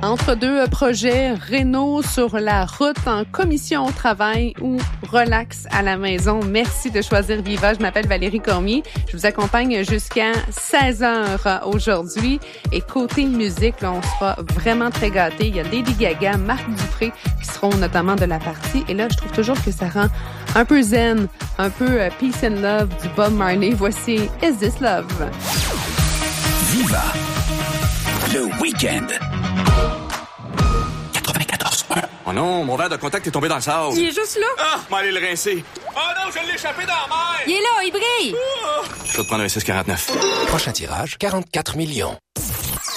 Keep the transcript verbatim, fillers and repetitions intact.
Entre deux projets, réno sur la route, en commission au travail ou relax à la maison. Merci de choisir Viva. Je m'appelle Valérie Cormier. Je vous accompagne jusqu'à seize heures aujourd'hui. Et côté musique, là, on sera vraiment très gâtés. Il y a Lady Gaga, Marc Dupré qui seront notamment de la partie. Et là, je trouve toujours que ça rend un peu zen, un peu peace and love du Bob Marley. Voici Is This Love? Viva le week-end. quatre-vingt-quatorze un. Oh non, mon verre de contact est tombé dans le sable. Il est juste là. Ah, m'en aller le rincer. Oh non, je l'ai échappé dans la mer. Il est là, il brille. Je vais te prendre un six quarante-neuf. Prochain tirage, quarante-quatre millions.